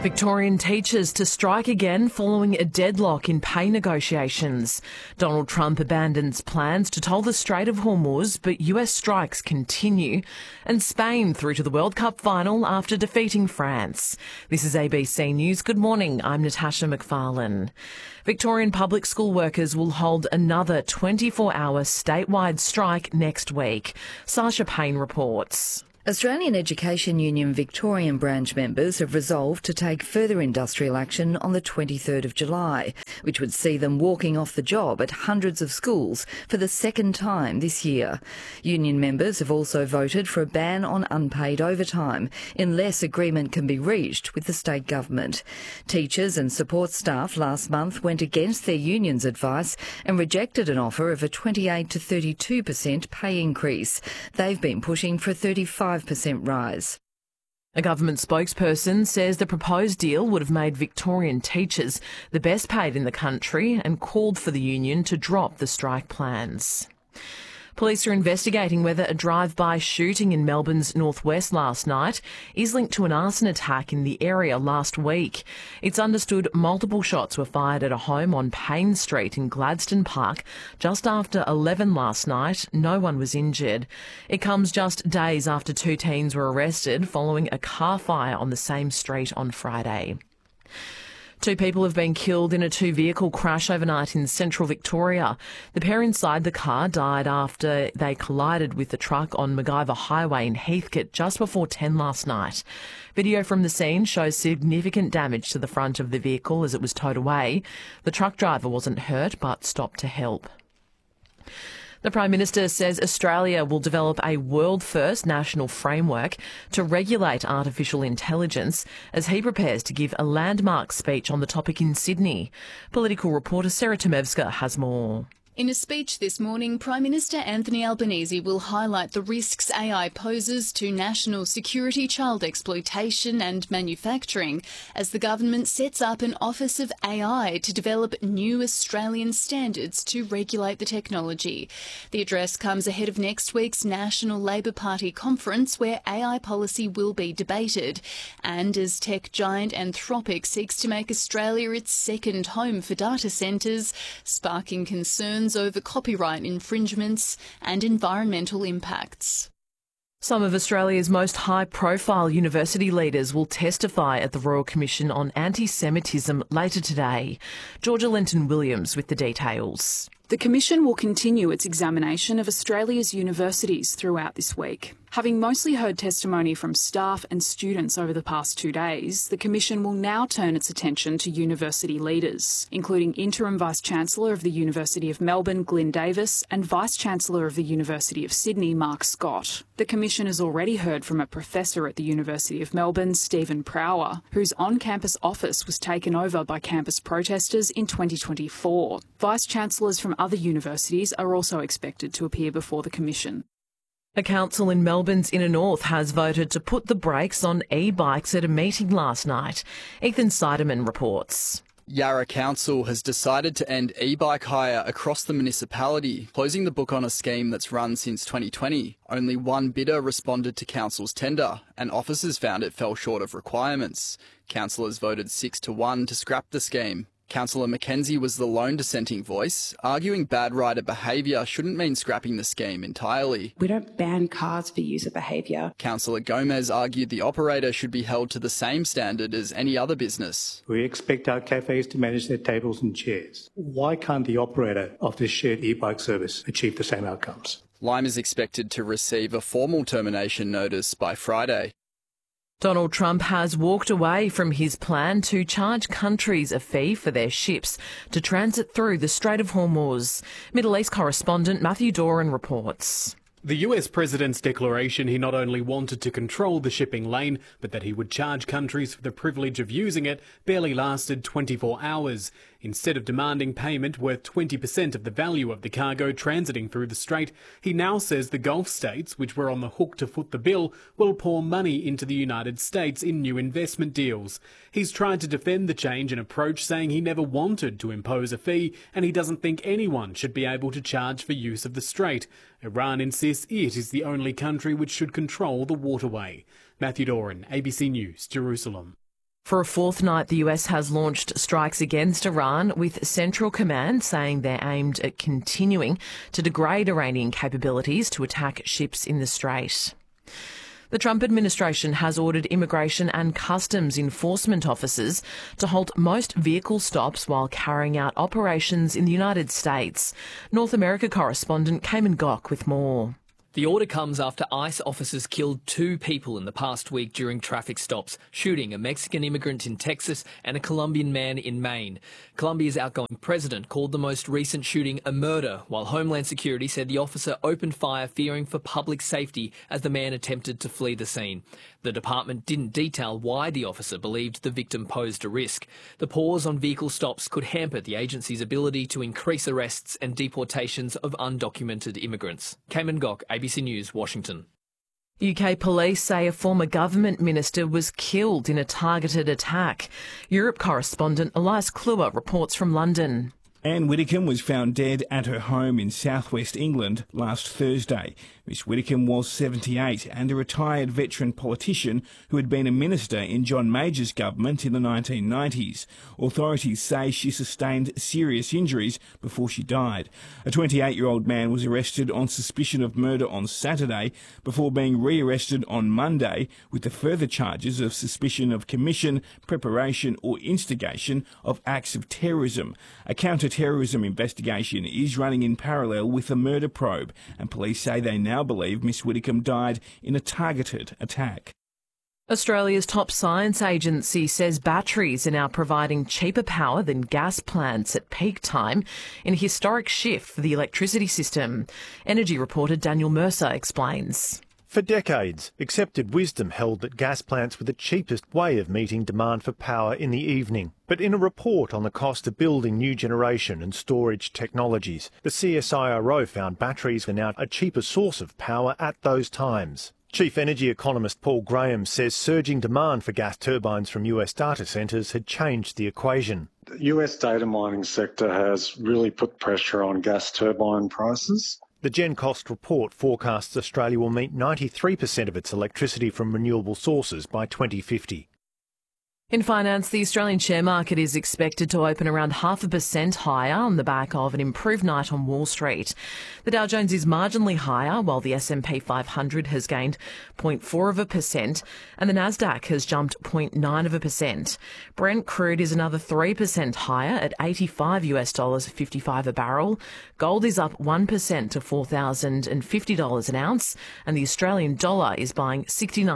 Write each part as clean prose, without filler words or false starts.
Victorian teachers to strike again following a deadlock in pay negotiations. Donald Trump abandons plans to toll the Strait of Hormuz, but US strikes continue. And Spain through to the World Cup final after defeating France. This is ABC News. Good morning, I'm Natasha McFarlane. Victorian public school workers will hold another 24-hour statewide strike next week. Sasha Payne reports. Australian Education Union Victorian branch members have resolved to take further industrial action on the 23rd of July, which would see them walking off the job at hundreds of schools for the second time this year. Union members have also voted for a ban on unpaid overtime unless agreement can be reached with the state government. Teachers and support staff last month went against their union's advice and rejected an offer of a 28 to 32% pay increase. They've been pushing for a 35% rise. A government spokesperson says the proposed deal would have made Victorian teachers the best paid in the country and called for the union to drop the strike plans. Police are investigating whether a drive-by shooting in Melbourne's northwest last night is linked to an arson attack in the area last week. It's understood multiple shots were fired at a home on Payne Street in Gladstone Park just after 11 last night. No one was injured. It comes just days after two teens were arrested following a car fire on the same street on Friday. Two people have been killed in a two-vehicle crash overnight in central Victoria. The pair inside the car died after they collided with the truck on MacGyver Highway in Heathcote just before 10 last night. Video from the scene shows significant damage to the front of the vehicle as it was towed away. The truck driver wasn't hurt but stopped to help. The Prime Minister says Australia will develop a world-first national framework to regulate artificial intelligence as he prepares to give a landmark speech on the topic in Sydney. Political reporter Sarah Tomevska has more. In a speech this morning, Prime Minister Anthony Albanese will highlight the risks AI poses to national security, child exploitation and manufacturing as the government sets up an Office of AI to develop new Australian standards to regulate the technology. The address comes ahead of next week's National Labor Party conference where AI policy will be debated, and as tech giant Anthropic seeks to make Australia its second home for data centres, sparking concerns over copyright infringements and environmental impacts. Some of Australia's most high-profile university leaders will testify at the Royal Commission on Anti-Semitism later today. Georgia Lenton-Williams with the details. The Commission will continue its examination of Australia's universities throughout this week. Having mostly heard testimony from staff and students over the past 2 days, the Commission will now turn its attention to university leaders, including Interim Vice-Chancellor of the University of Melbourne, Glyn Davis, and Vice-Chancellor of the University of Sydney, Mark Scott. The Commission has already heard from a professor at the University of Melbourne, Stephen Prower, whose on-campus office was taken over by campus protesters in 2024. Vice-Chancellors from other universities are also expected to appear before the Commission. A council in Melbourne's inner north has voted to put the brakes on e-bikes at a meeting last night. Ethan Seidemann reports. Yarra Council has decided to end e-bike hire across the municipality, closing the book on a scheme that's run since 2020. Only one bidder responded to Council's tender, and officers found it fell short of requirements. Councillors voted 6-1 to scrap the scheme. Councillor Mackenzie was the lone dissenting voice, arguing bad rider behaviour shouldn't mean scrapping the scheme entirely. We don't ban cars for user behaviour. Councillor Gomez argued the operator should be held to the same standard as any other business. We expect our cafes to manage their tables and chairs. Why can't the operator of this shared e-bike service achieve the same outcomes? Lime is expected to receive a formal termination notice by Friday. Donald Trump has walked away from his plan to charge countries a fee for their ships to transit through the Strait of Hormuz. Middle East correspondent Matthew Doran reports. The US president's declaration he not only wanted to control the shipping lane, but that he would charge countries for the privilege of using it barely lasted 24 hours. Instead of demanding payment worth 20% of the value of the cargo transiting through the strait, he now says the Gulf states, which were on the hook to foot the bill, will pour money into the United States in new investment deals. He's tried to defend the change in approach, saying he never wanted to impose a fee and he doesn't think anyone should be able to charge for use of the strait. Iran insists it is the only country which should control the waterway. Matthew Doran, ABC News, Jerusalem. For a fourth night, the US has launched strikes against Iran, with Central Command saying they're aimed at continuing to degrade Iranian capabilities to attack ships in the Strait. The Trump administration has ordered immigration and customs enforcement officers to halt most vehicle stops while carrying out operations in the United States. North America correspondent Cayman Gok with more. The order comes after ICE officers killed 2 people in the past week during traffic stops, shooting a Mexican immigrant in Texas and a Colombian man in Maine. Colombia's outgoing president called the most recent shooting a murder, while Homeland Security said the officer opened fire fearing for public safety as the man attempted to flee the scene. The department didn't detail why the officer believed the victim posed a risk. The pause on vehicle stops could hamper the agency's ability to increase arrests and deportations of undocumented immigrants. Cayman Gok, ABC News, Washington. UK police say a former government minister was killed in a targeted attack. Europe correspondent Elias Kluwer reports from London. Anne Widdecombe was found dead at her home in southwest England last Thursday. Miss Widdecombe was 78 and a retired veteran politician who had been a minister in John Major's government in the 1990s. Authorities say she sustained serious injuries before she died. A 28-year-old man was arrested on suspicion of murder on Saturday before being re-arrested on Monday with the further charges of suspicion of commission, preparation or instigation of acts of terrorism. A counter-terrorism investigation is running in parallel with a murder probe, and police say they now believe Miss Widdecombe died in a targeted attack. Australia's top science agency says batteries are now providing cheaper power than gas plants at peak time in a historic shift for the electricity system. Energy reporter Daniel Mercer explains. For decades, accepted wisdom held that gas plants were the cheapest way of meeting demand for power in the evening. But in a report on the cost of building new generation and storage technologies, the CSIRO found batteries are now a cheaper source of power at those times. Chief energy economist Paul Graham says surging demand for gas turbines from US data centres had changed the equation. The US data mining sector has really put pressure on gas turbine prices. The GenCost report forecasts Australia will meet 93% of its electricity from renewable sources by 2050. In finance, the Australian share market is expected to open around 0.5% higher on the back of an improved night on Wall Street. The Dow Jones is marginally higher, while the S&P 500 has gained 0.4%, and the Nasdaq has jumped 0.9%. Brent crude is another 3% higher at $85.55 a barrel. Gold is up 1% to $4,050 an ounce, and the Australian dollar is buying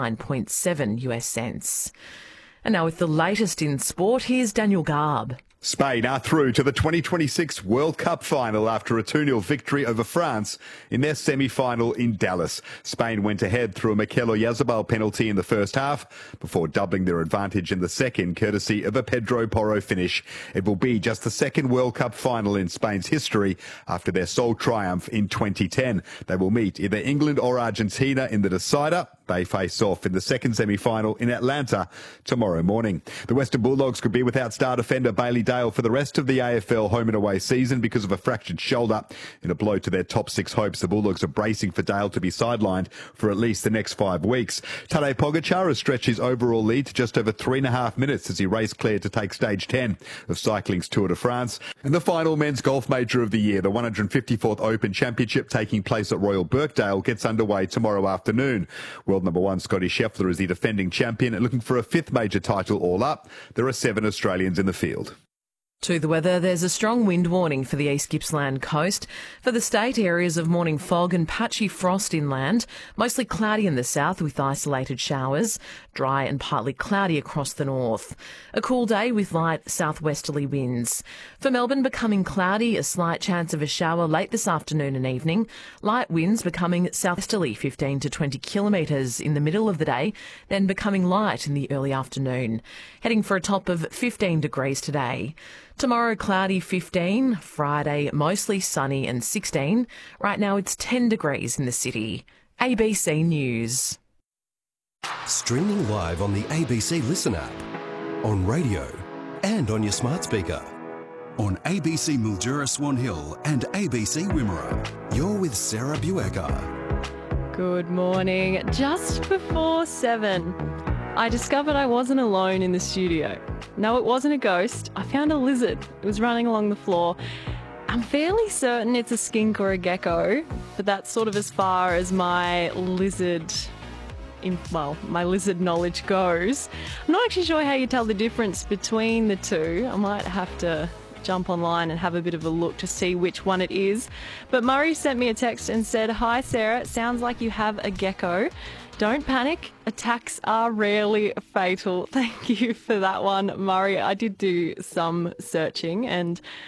69.7 US cents. And now with the latest in sport, here's Daniel Garb. Spain are through to the 2026 World Cup final after a 2-0 victory over France in their semi-final in Dallas. Spain went ahead through a Mikel Oyarzabal penalty in the first half before doubling their advantage in the second, courtesy of a Pedro Porro finish. It will be just the second World Cup final in Spain's history after their sole triumph in 2010. They will meet either England or Argentina in the decider. They face off in the second semi-final in Atlanta tomorrow morning. The Western Bulldogs could be without star defender Bailey Dale for the rest of the AFL home and away season because of a fractured shoulder. In a blow to their top 6 hopes, the Bulldogs are bracing for Dale to be sidelined for at least the next 5 weeks. Tadej Pogacar has stretched his overall lead to just over 3.5 minutes as he raced clear to take stage 10 of cycling's Tour de France. And the final men's golf major of the year, the 154th Open Championship taking place at Royal Birkdale, gets underway tomorrow afternoon. World number 1 Scotty Scheffler is the defending champion and looking for a 5th major title all up. There are 7 Australians in the field. To the weather, there's a strong wind warning for the East Gippsland coast. For the state, areas of morning fog and patchy frost inland, mostly cloudy in the south with isolated showers, dry and partly cloudy across the north. A cool day with light southwesterly winds. For Melbourne, becoming cloudy, a slight chance of a shower late this afternoon and evening. Light winds becoming southwesterly 15 to 20 kilometres in the middle of the day, then becoming light in the early afternoon. Heading for a top of 15 degrees today. Tomorrow, cloudy 15, Friday, mostly sunny and 16. Right now, it's 10 degrees in the city. ABC News. Streaming live on the ABC Listen app, on radio and on your smart speaker. On ABC Mildura Swan Hill and ABC Wimmera. You're with Sarah Buecker. Good morning. Just before 7. I discovered I wasn't alone in the studio. No, it wasn't a ghost. I found a lizard. It was running along the floor. I'm fairly certain it's a skink or a gecko, but that's sort of as far as my lizard knowledge goes. I'm not actually sure how you tell the difference between the two. I might have to jump online and have a bit of a look to see which one it is. But Murray sent me a text and said, "Hi Sarah, it sounds like you have a gecko. Don't panic, attacks are rarely fatal." Thank you for that one, Murray. I did do some searching and